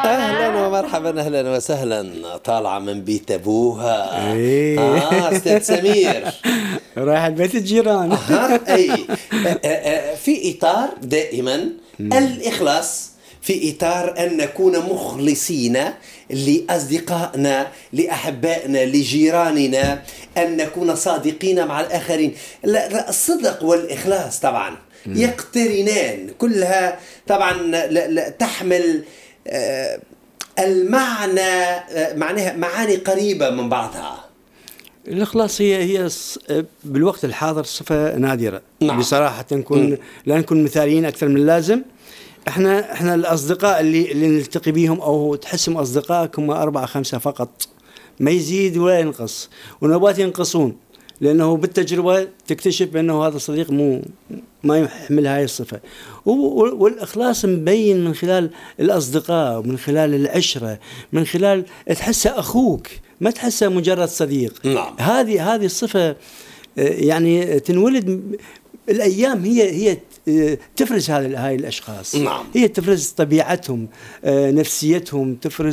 اهلا ومرحبا، اهلا وسهلا. طالعه من بيت ابوها. ايه استاذ سمير. رايح بيت الجيران. اي. في اطار دائما الاخلاص، في اطار ان نكون مخلصين لاصدقائنا، لاحبائنا، لجيراننا، ان نكون صادقين مع الاخرين. لا، الصدق والاخلاص طبعا يقترنان، كلها طبعا لا تحمل المعنى، معناها معاني قريبة من بعضها. الإخلاص هي بالوقت الحاضر صفة نادرة. نعم. بصراحة لا نكون مثاليين أكثر من اللازم. احنا الأصدقاء اللي نلتقي بيهم أو تحسهم أصدقائك هم 4 5 فقط، ما يزيد ولا ينقص، ونبات ينقصون، لأنه بالتجربة تكتشف بأنه هذا الصديق ما يحمل هاي الصفة. والإخلاص مبين من خلال الأصدقاء، ومن خلال العشرة، من خلال تحسه أخوك، ما تحسه مجرد صديق. نعم. هذه الصفة يعني تنولد الأيام، هي تفرز هاي الأشخاص. نعم. هي تفرز طبيعتهم، نفسيتهم، تفرز